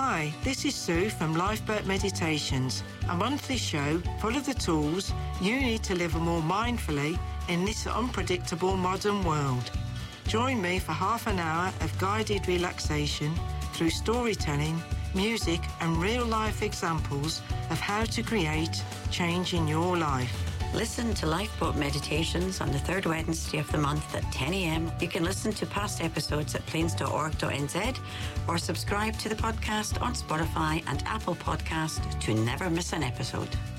Hi, this is Sue from Lifeboat Meditations, a monthly show full of the tools you need to live more mindfully in this unpredictable modern world. Join me for half an hour of guided relaxation through storytelling, music and real-life examples of how to create change in your life. Listen to Lifeboat Meditations on the third Wednesday of the month at 10 a.m. You can listen to past episodes at plains.org.nz or subscribe to the podcast on Spotify and Apple Podcast to never miss an episode.